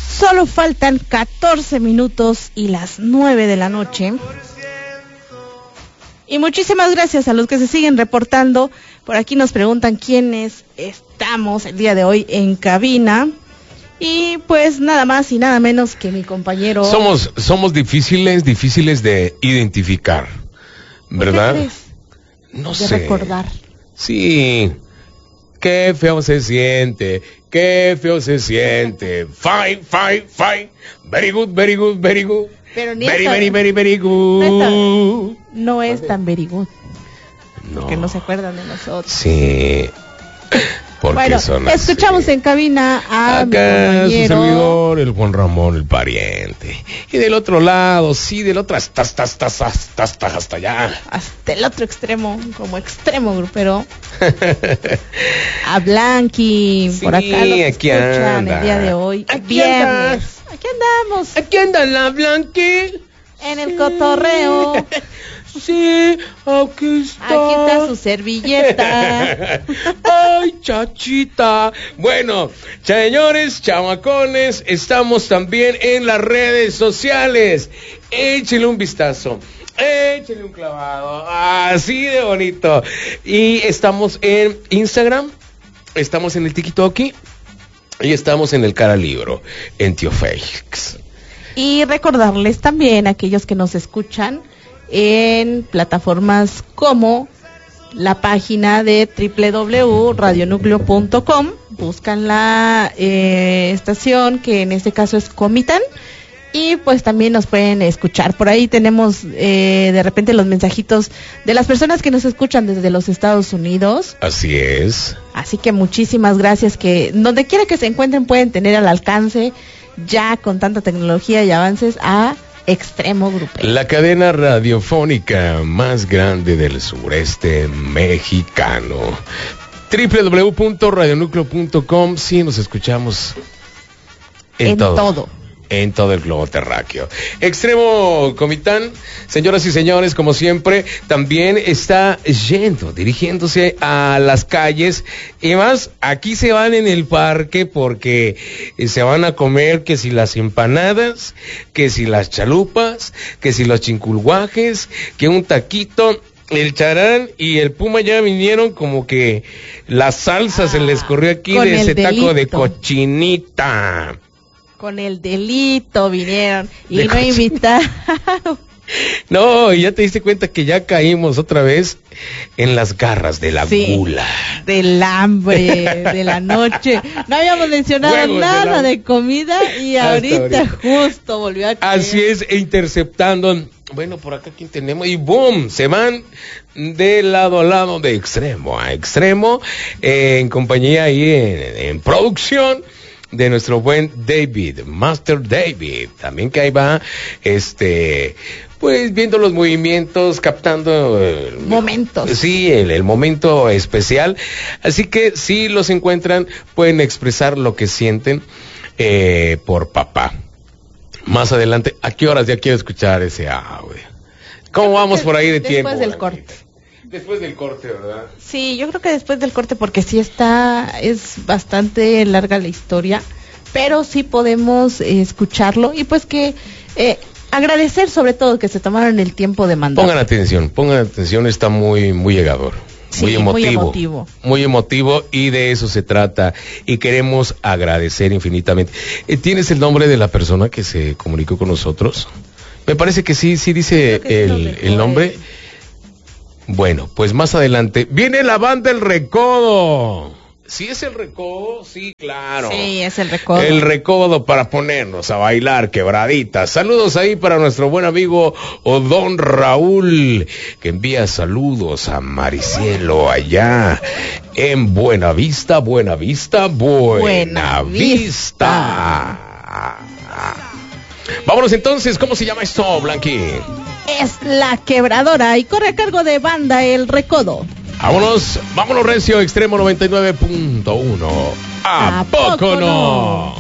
Solo faltan 14 minutos y las 9 de la noche. Y muchísimas gracias a los que se siguen reportando. Por aquí nos preguntan quiénes estamos el día de hoy en cabina. Y pues nada más y nada menos que mi compañero. Somos difíciles de identificar, ¿verdad? ¿Qué crees? No de sé. recordar. Sí. Qué feo se siente. Fine. Very good. Pero ni Very good. No es tan very good. No. Que no se acuerdan de nosotros. Sí. Porque bueno, son así. escuchamos en cabina a mi Acá su compañero servidor, el Juan Ramón, el pariente. Y del otro lado, sí, del otro hasta allá. hasta el otro extremo, como extremo grupero. A Blanqui, Sí, por acá los aquí escuchan anda. el día de hoy, Aquí viernes. Aquí andamos, Aquí anda la Blanqui. en el cotorreo. Sí, aquí Está su servilleta. Ay, chachita. Bueno, señores, chamacones, estamos también en las redes sociales. Échale un vistazo. Échale un clavado. Así de bonito. Y estamos en Instagram. Estamos en el TikTok. Y estamos en el Cara Libro. En Tío Félix. Y recordarles también a aquellos que nos escuchan en plataformas como la página de www.radionucleo.com. Buscan la estación, que en este caso es Comitán, y pues también nos pueden escuchar. Por ahí tenemos de repente los mensajitos de las personas que nos escuchan desde los Estados Unidos. Así es. Así que muchísimas gracias, que donde quiera que se encuentren pueden tener al alcance, ya con tanta tecnología y avances, a Extremo Grupero. La cadena radiofónica más grande del sureste mexicano. www.radionucleo.com. Sí, nos escuchamos en todo el globo terráqueo. Extremo Comitán, señoras y señores, como siempre, también está dirigiéndose a las calles, y más, aquí se van en el parque porque se van a comer que si las empanadas, que si las chalupas, que si los chinculguajes, que un taquito. El Charán y el Puma ya vinieron, como que la salsa se les corrió aquí de ese taco de cochinita. Con el delito vinieron y no invitaron. No, y ya te diste cuenta que ya caímos otra vez en las garras de la gula. Del hambre, de la noche. No habíamos mencionado nada de comida y ahorita justo volvió a caer. Así es, interceptando. Bueno, por acá quién tenemos, y boom, se van de lado a lado, de extremo a extremo, en compañía ahí en producción de nuestro buen David, Master David, también que ahí va, pues viendo los movimientos, captando momentos. Sí, el momento especial. Así que si los encuentran, pueden expresar lo que sienten por papá. Más adelante, ¿a qué horas ya quiero escuchar ese audio? ¿Cómo vamos por ahí de tiempo? Después del corte. Después del corte, ¿verdad? Sí, yo creo que después del corte, porque sí es bastante larga la historia, pero sí podemos escucharlo, y pues que agradecer sobre todo que se tomaron el tiempo de mandar. Pongan atención, está muy llegador. Sí, muy emotivo, y de eso se trata, y queremos agradecer infinitamente. ¿Tienes el nombre de la persona que se comunicó con nosotros? Me parece que sí dice el nombre. Bueno, pues más adelante viene la banda El Recodo. ¿Sí es El Recodo? Sí, claro. Sí, es El Recodo. El Recodo, para ponernos a bailar quebraditas. Saludos ahí para nuestro buen amigo Don Raúl, que envía saludos a Maricielo allá en Buenavista. Vámonos entonces, ¿cómo se llama esto, Blanqui? Es La Quebradora y corre a cargo de banda El Recodo. Vámonos recio, Extremo 99.1. ¿A poco no?